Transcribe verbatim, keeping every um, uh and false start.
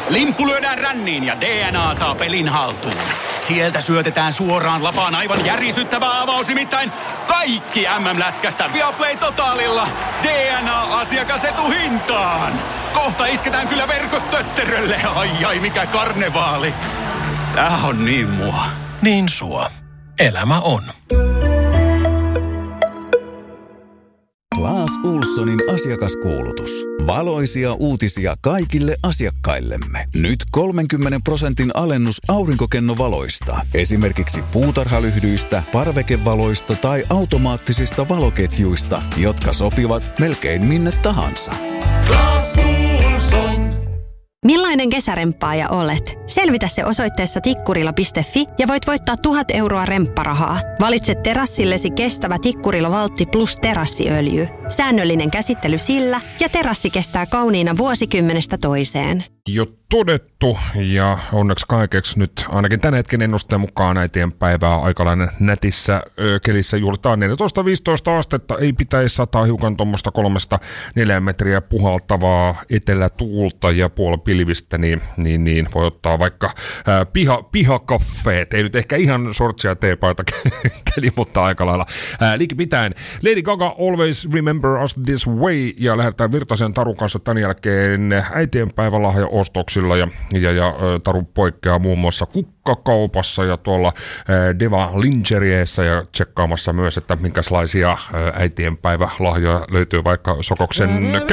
Limppu lyödään ränniin ja D N A saa pelin haltuun. Sieltä syötetään suoraan lapaan aivan järisyttävä avaus, nimittäin kaikki M M-lätkästä Viaplay Totalilla D N A-asiakasetuhintaan. Kohta isketään kyllä verkot tötterölle. Ai ai, mikä karnevaali. Tää on niin mua. Niin sua. Elämä on. Claes Ohlsonin asiakaskuulutus. Valoisia uutisia kaikille asiakkaillemme. Nyt kolmenkymmenen prosentin alennus aurinkokennovaloista. Esimerkiksi puutarhalyhdyistä, parvekevaloista tai automaattisista valoketjuista, jotka sopivat melkein minne tahansa. Claes Ohlson. Millainen kesäremppaaja olet? Selvitä se osoitteessa tikkurila piste fi ja voit voittaa tuhat euroa rempparahaa. Valitse terassillesi kestävä Tikkurila Valtti Plus terassiöljy. Säännöllinen käsittely sillä ja terassi kestää kauniina vuosikymmenestä toiseen. Jo todettu ja onneksi kaikeksi nyt ainakin tämän hetken ennusteen mukaan äitien päivää aikalainen nätissä ö, kelissä juhlitaan neljätoista viisitoista astetta, ei pitäisi sataa hiukan tuommoista kolmesta neljään metriä puhaltavaa etelätuulta ja puoli pilvistä, niin, niin, niin voi ottaa vaikka ää, piha, pihakaffeet, ei nyt ehkä ihan sortsia ja teepaita keli, mutta aika lailla ää, liikipitäen. Lady Gaga Always Remember Us This Way ja lähdetään Virtasen Tarun kanssa tämän jälkeen äitien päivälahja ostoksilla ja, ja, ja Taru poikkeaa muun muassa kukkakaupassa ja tuolla ää, Deva Lingerieessä ja tsekkaamassa myös, että minkälaisia äitienpäivälahjoja löytyy vaikka Sokoksen